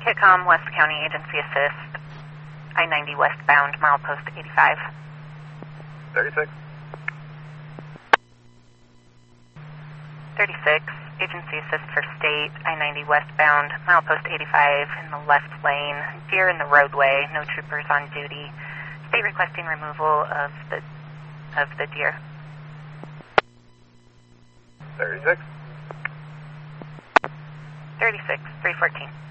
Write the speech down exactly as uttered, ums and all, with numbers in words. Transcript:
Hitcom, West County Agency Assist, I ninety westbound, milepost eighty-five. thirty-six. thirty-six, Agency Assist for State, I ninety westbound, milepost eighty-five in the left lane. Deer in the roadway, no troopers on duty. State requesting removal of the of the deer. thirty-six. thirty-six, three fourteen.